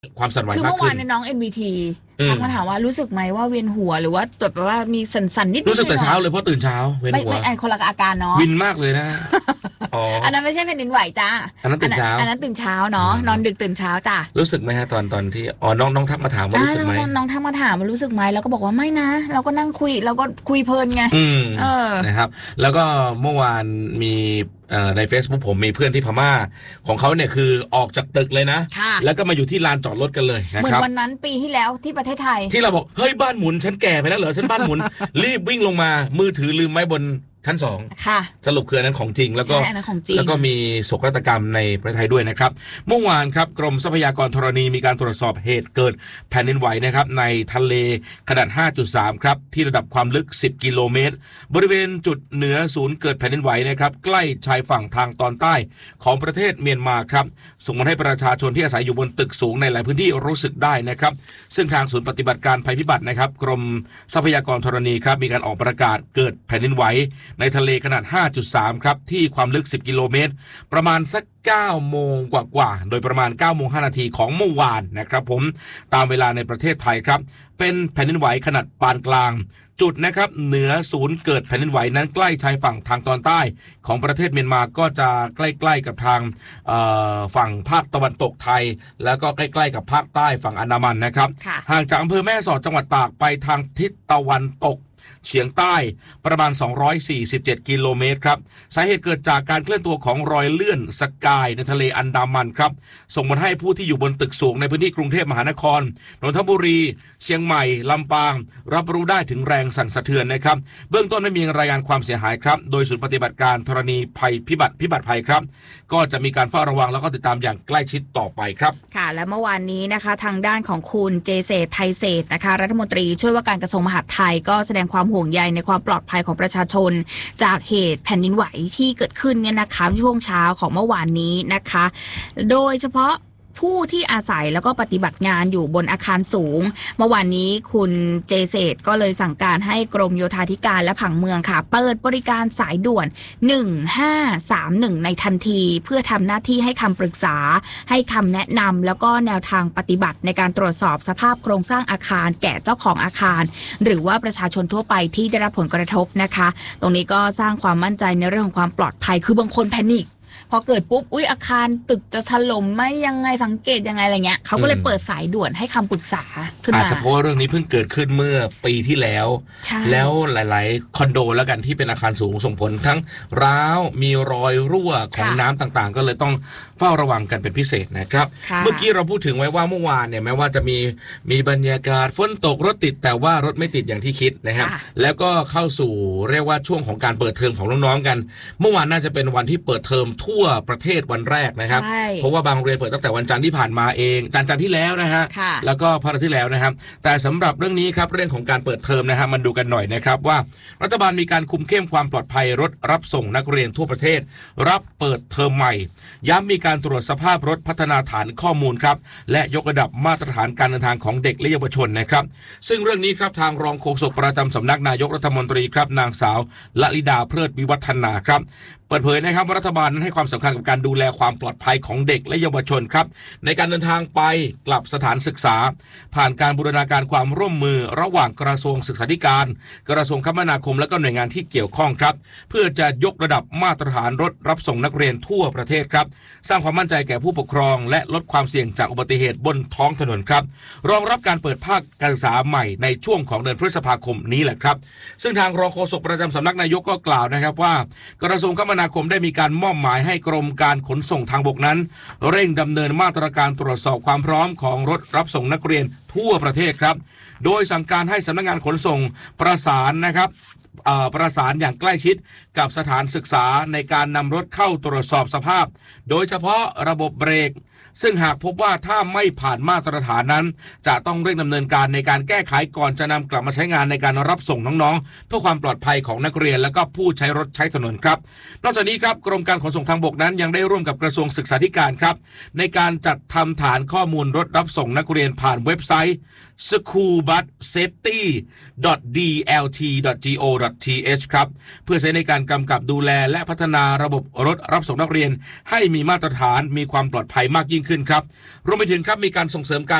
ความสั่นไหวมากขึ้นคือเมื่อวานในน้อง NBT ทักมาถามว่ารู้สึกไหมว่าเวียนหัวหรือว่าแบบว่ามีสั่นๆนิดรู้สึกแต่เช้าเลยเพราะตื่นเช้าเวียนหัวไม่คนละอาการเนาะวินมากเลยนะอันนั้นไม่ใช่แผ่นดินไหวจ้าอันนั้นตื่นเช้าอันนั้นตื่นเช้าเนาะนอนดึกตื่นเช้าจ้ารู้สึกไหมฮะตอนที่น้องทักมาถามว่ารู้สึกไหมน้องทักมาถามว่ารู้สึกไหมแล้วก็บอกว่าไม่นะเราก็นั่งคุยเราก็คุยเพลินไงนะครับแล้วก็เมื่อวานมีใน Facebook ผมมีเพื่อนที่พม่าของเขาเนี่ยคือออกจากตึกเลยนะแล้วก็มาอยู่ที่ลานจอดรถกันเลยนะครับเหมือนวันนั้นปีที่แล้วที่ประเทศไทยที่เราบอกเฮ้ยบ้านหมุนฉันแก่ไปแล้วเหรอฉันบ้านหมุน รีบวิ่งลงมามือถือลืมไว้บนชั้น2 ค่ะสรุปคืออันนั้นของจริงแล้วก็มีโศกนาฏกรรมในประเทศไทยด้วยนะครับเมื่อวานครับกรมทรัพยากรธรณีมีการตรวจสอบเหตุเกิดแผ่นดินไหวนะครับในทะเลขนาด 5.3 ครับที่ระดับความลึก10กิโลเมตรบริเวณจุดเหนือศูนย์เกิดแผ่นดินไหวนะครับใกล้ชายฝั่งทางตอนใต้ของประเทศเมียนมาครับส่งผลให้ประชาชนที่อาศัยอยู่บนตึกสูงในหลายพื้นที่รู้สึกได้นะครับซึ่งทางศูนย์ปฏิบัติการภัยพิบัตินะครับกรมทรัพยากรธรณีครับมีการออกประกาศเกิดแผ่นดินไหวในทะเลขนาด 5.3 ครับที่ความลึก10กิโลเมตรประมาณสัก9โมงกว่าโดยประมาณ9โมง5นาทีของเมื่อวานนะครับผมตามเวลาในประเทศไทยครับเป็นแผ่นดินไหวขนาดปานกลางจุดนะครับเหนือศูนย์เกิดแผ่นดินไหวนั้นใกล้ชายฝั่งทางตอนใต้ของประเทศเมียนมาก็จะใกล้ๆกับทางฝั่งภาคตะวันตกไทยแล้วก็ใกล้ๆกับภาคใต้ฝั่งอันดามันนะครับห่างจากอำเภอแม่สอดจังหวัดตากไปทางทิศตะวันตกเฉียงใต้ประมาณ247กิโลเมตรครับสาเหตุเกิดจากการเคลื่อนตัวของรอยเลื่อนสกายในทะเลอันดามันครับส่งผลให้ผู้ที่อยู่บนตึกสูงในพื้นที่กรุงเทพมหานครนนทบุรีเชียงใหม่ลำปางรับรู้ได้ถึงแรงสั่นสะเทือนนะครับเบื้องต้นไม่มีรายงานความเสียหายครับโดยศูนย์ปฏิบัติการธรณีภัยพิบัติภัยครับก็จะมีการเฝ้าระวังแล้วก็ติดตามอย่างใกล้ชิดต่อไปครับค่ะและเมื่อวานนี้นะคะทางด้านของคุณเจเศรษฐ์ไทยเศรษฐ์นะคะรัฐมนตรีช่วยว่าการกระทรวงมหาดไทยก็แสดงความห่วงใยในความปลอดภัยของประชาชนจากเหตุแผ่นดินไหวที่เกิดขึ้นเนี่ยนะคะช่วงเช้าของเมื่อวานนี้นะคะโดยเฉพาะผู้ที่อาศัยแล้วก็ปฏิบัติงานอยู่บนอาคารสูงเมื่อวานนี้คุณเจเศรษฐ์ก็เลยสั่งการให้กรมโยธาธิการและผังเมืองค่ะเปิดบริการสายด่วน1531ในทันทีเพื่อทำหน้าที่ให้คำปรึกษาให้คำแนะนำแล้วก็แนวทางปฏิบัติในการตรวจสอบสภาพโครงสร้างอาคารแก่เจ้าของอาคารหรือว่าประชาชนทั่วไปที่ได้รับผลกระทบนะคะตรงนี้ก็สร้างความมั่นใจในเรื่องของความปลอดภัยคือบางคนแพนิคพอเกิดปุ๊บอาคารตึกจะถล่มไหมยังไงสังเกตยังไงอะไรเงี้ยเขาก็เลยเปิดสายด่วนให้คำปรึกษาขึ้นมาอาจจะเพราะเรื่องนี้เพิ่งเกิดขึ้นเมื่อปีที่แล้วแล้วหลายๆคอนโดแล้วกันที่เป็นอาคารสูงส่งผลทั้งร้าวมีรอยรั่วของน้ำต่างๆก็เลยต้องเฝ้าระวังกันเป็นพิเศษนะครับเมื่อกี้เราพูดถึงไว้ว่าเมื่อวานเนี่ยแม้ว่าจะมีบรรยากาศฝนตกรถติดแต่ว่ารถไม่ติดอย่างที่คิดนะครับแล้วก็เข้าสู่เรียกว่าช่วงของการเปิดเทอมของน้องๆกันเมื่อวานน่าจะเป็นวันที่เปิดเทอมทั่วประเทศวันแรกนะครับเพราะว่าบางโรงเรียนเปิดตั้งแต่วันจันทร์ที่ผ่านมาเองจันทร์ที่แล้วนะฮะแล้วก็พฤหัสที่แล้วนะครับแต่สำหรับเรื่องนี้ครับเรื่องของการเปิดเทอมนะฮะมันดูกันหน่อยนะครับว่ารัฐบาลมีการคุมเข้มความปลอดภัยรถรับส่งนักเรียนทั่วประเทศรับเปิดเทอมใหม่ย้ำมีการตรวจสภาพรถพัฒนาฐานข้อมูลครับและยกระดับมาตรฐานการเดินทางของเด็กและเยาวชนนะครับซึ่งเรื่องนี้ครับทางรองโฆษกประจำสำนักนายกรัฐมนตรีครับนางสาวละลิดาเพลิดวิวัฒนาครับเปิดเผยนะครับว่ารัฐบาลนั้นให้ความสำคัญกับการดูแลความปลอดภัยของเด็กและเยาวชนครับในการเดินทางไปกลับสถานศึกษาผ่านการบูรณาการความร่วมมือระหว่างกระทรวงศึกษาธิการกระทรวงคมนาคมและก็หน่วยงานที่เกี่ยวข้องครับเพื่อจะยกระดับมาตรฐานรถรับส่งนักเรียนทั่วประเทศครับสร้างความมั่นใจแก่ผู้ปกครองและลดความเสี่ยงจากอุบัติเหตุบนท้องถนนครับรองรับการเปิดภาคการศึกษาใหม่ในช่วงของเดือนพฤษภาคมนี้แหละครับซึ่งทางรองโฆษกประจำสำนักนายกก็กล่าวนะครับว่ากระทรวงคมนาคมได้มีการมอบหมายให้กรมการขนส่งทางบกนั้นเร่งดำเนินมาตรการตรวจสอบความพร้อมของรถรับส่งนักเรียนทั่วประเทศครับโดยสั่งการให้สำนักงานขนส่งประสานอย่างใกล้ชิดกับสถานศึกษาในการนำรถเข้าตรวจสอบสภาพโดยเฉพาะระบบเบรกซึ่งหากพบว่าถ้าไม่ผ่านมาตรฐานนั้นจะต้องเร่งดำเนินการในการแก้ไขก่อนจะนำกลับมาใช้งานในการรับส่งน้องๆเพื่อความปลอดภัยของนักเรียนและก็ผู้ใช้รถใช้ถนนครับนอกจากนี้ครับกรมการขนส่งทางบกนั้นยังได้ร่วมกับกระทรวงศึกษาธิการครับในการจัดทำฐานข้อมูลรถรับส่งนักเรียนผ่านเว็บไซต์ schoolbussafety.dlt.go.th ครับเพื่อใช้ในการกำกับดูแลและพัฒนาระบบรถรับส่งนักเรียนให้มีมาตรฐานมีความปลอดภัยมากยิ่งยิ่งขึ้นครับรวมไปถึงครับมีการส่งเสริมการ